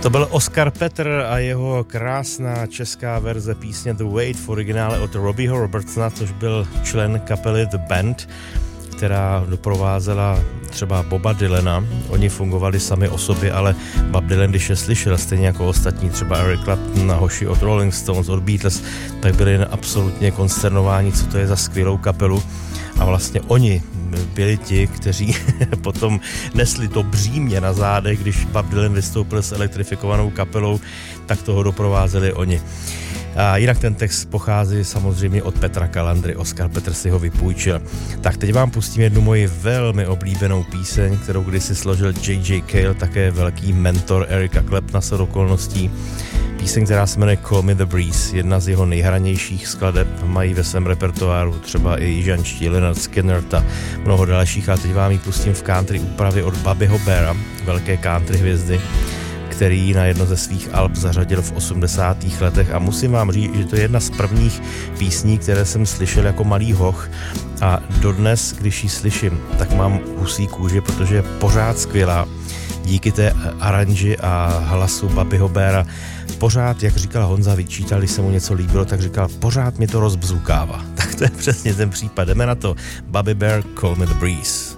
To byl Oscar Petr a jeho krásná česká verze písně The Wait v originále od Robbieho Robertsona, což byl člen kapely The Band, která doprovázela třeba Boba Dylana. Oni fungovali sami o sobě, ale Bob Dylan, když je slyšel, stejně jako ostatní, třeba Eric Clapton a hoši od Rolling Stones, od Beatles, tak byli absolutně konsternováni, co to je za skvělou kapelu. A vlastně oni byli ti, kteří potom nesli to břímě na zádech, když Bob Dylan vystoupil s elektrifikovanou kapelou, tak toho doprovázeli oni. A jinak ten text pochází samozřejmě od Petra Kalandry, Oscar Petr si ho vypůjčil. Tak teď vám pustím jednu moji velmi oblíbenou píseň, kterou kdysi složil J.J. Cale, také velký mentor Erika Claptona s okolností. Píseň, která se jmenuje Call Me The Breeze, jedna z jeho nejhranějších skladeb, mají ve svém repertoáru třeba i jižanští Lynyrd Skynyrd a mnoho dalších, a teď vám ji pustím v country úpravě od Bobbyho Beara, velké country hvězdy, který na jedno ze svých alb zařadil v 80. letech, a musím vám říct, že to je jedna z prvních písní, které jsem slyšel jako malý hoch, a dodnes, když ji slyším, tak mám husí kůži, protože je pořád skvělá. Díky té aranži a hlasu Bobbyho Beara pořád, jak říkal Honza, vyčítal, když se mu něco líbilo, tak říkal, pořád mi to rozbzukává. Tak to je přesně ten případ. Jdeme na to. Bobby Bear, Call Me The Breeze.